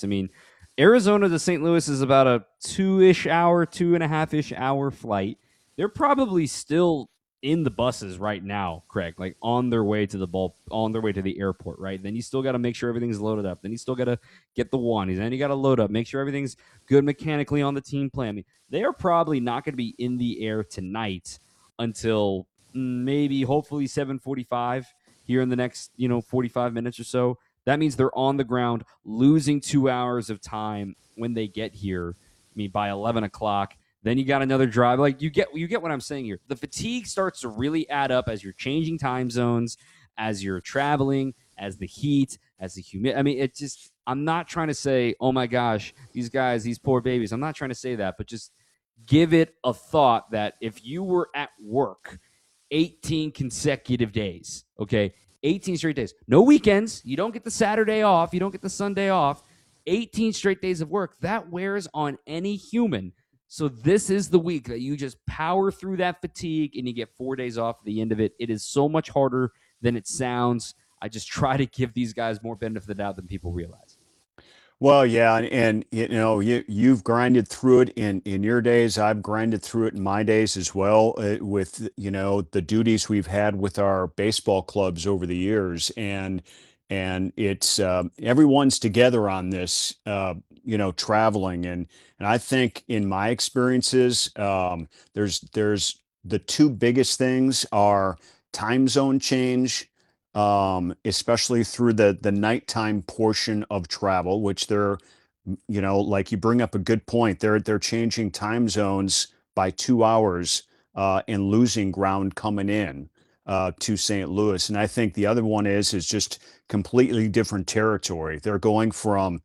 spots. I mean, Arizona to St. Louis is about a 2.5-ish hour flight. They're probably still in the buses right now, Craig, like on their way to the airport, right? Then you still got to make sure everything's loaded up. Then you still got to get the one. Then you got to load up, make sure everything's good mechanically on the team plan. I mean, they are probably not going to be in the air tonight until maybe hopefully 7:45 here in the next 45 minutes or so. That means they're on the ground, losing 2 hours of time when they get here. I mean, by 11 o'clock. Then you got another drive. Like you get what I'm saying here. The fatigue starts to really add up as you're changing time zones, as you're traveling, as the heat, as the humidity. I mean, it just. I'm not trying to say, oh my gosh, these guys, these poor babies. I'm not trying to say that, but just give it a thought that if you were at work 18 consecutive days, okay, 18 straight days, no weekends, you don't get the Saturday off, you don't get the Sunday off, 18 straight days of work, that wears on any human. So this is the week that you just power through that fatigue and you get 4 days off at the end of it. It is so much harder than it sounds. I just try to give these guys more benefit of the doubt than people realize. Well, yeah, and you've grinded through it in your days. I've grinded through it in my days as well, with the duties we've had with our baseball clubs over the years, and it's everyone's together on this, traveling, and I think in my experiences, there's the two biggest things are time zone change, especially through the nighttime portion of travel, which they're, like you bring up a good point. They're changing time zones by 2 hours, and losing ground coming in to St. Louis. And I think the other one is just completely different territory. They're going from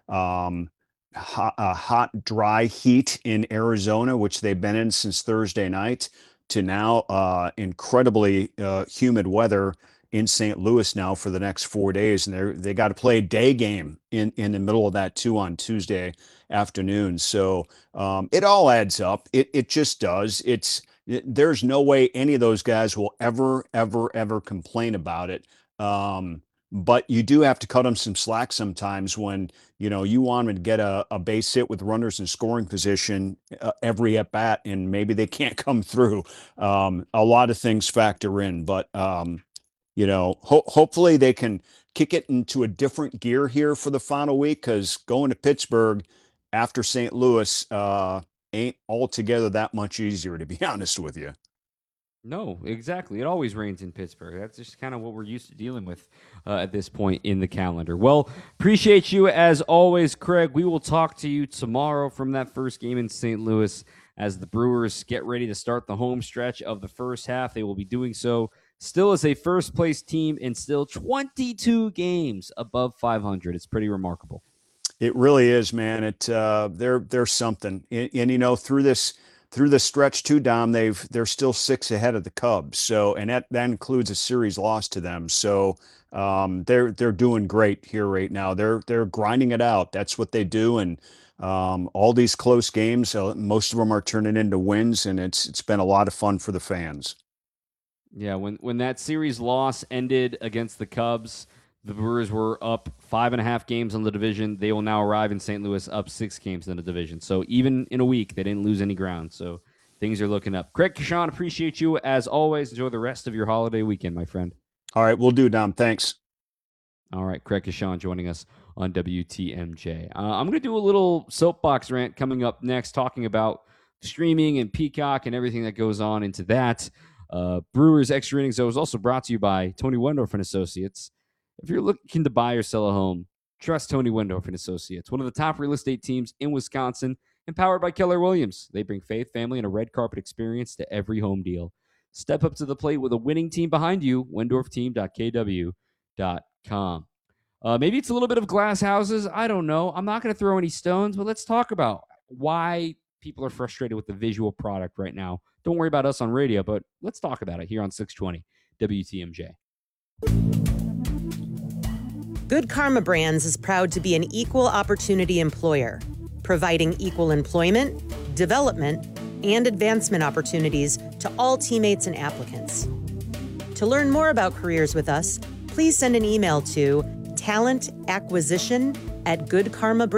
hot, dry heat in Arizona, which they've been in since Thursday night, to now incredibly humid weather in St. Louis now for the next 4 days, and they got to play a day game in the middle of that too on Tuesday afternoon. So it all adds up. It just does. There's no way any of those guys will ever complain about it. But you do have to cut them some slack sometimes when you want them to get a base hit with runners in scoring position every at bat, and maybe they can't come through. A lot of things factor in, but hopefully they can kick it into a different gear here for the final week, because going to Pittsburgh after St. Louis ain't altogether that much easier, to be honest with you. No, exactly. It always rains in Pittsburgh. That's just kind of what we're used to dealing with at this point in the calendar. Well, appreciate you as always, Craig. We will talk to you tomorrow from that first game in St. Louis as the Brewers get ready to start the home stretch of the first half. They will be doing so still as a first-place team and still 22 games above 500. It's pretty remarkable. It really is, man. There's something, and through this stretch too, Dom, they're still 6 ahead of the Cubs. So, and that includes a series loss to them. So they're doing great here right now. They're grinding it out. That's what they do, and all these close games, most of them are turning into wins, and it's been a lot of fun for the fans. Yeah, when that series loss ended against the Cubs, the Brewers were up 5.5 games on the division. They will now arrive in St. Louis up 6 games in the division. So even in a week, they didn't lose any ground. So things are looking up. Craig Kashan, appreciate you as always. Enjoy the rest of your holiday weekend, my friend. All right, we'll do, Dom. Thanks. All right, Craig Kashan joining us on WTMJ. I'm going to do a little soapbox rant coming up next, talking about streaming and Peacock and everything that goes on into that. Brewers Extra Innings, though, is also brought to you by Tony Wendorf and Associates. If you're looking to buy or sell a home, trust Tony Wendorf and Associates, one of the top real estate teams in Wisconsin, empowered by Keller Williams. They bring faith, family, and a red carpet experience to every home deal. Step up to the plate with a winning team behind you, wendorfteam.kw.com. Maybe it's a little bit of glass houses. I don't know. I'm not going to throw any stones, but let's talk about why people are frustrated with the visual product right now. Don't worry about us on radio, but let's talk about it here on 620 WTMJ. Good Karma Brands is proud to be an equal opportunity employer, providing equal employment, development, and advancement opportunities to all teammates and applicants. To learn more about careers with us, please send an email to talentacquisition@goodkarma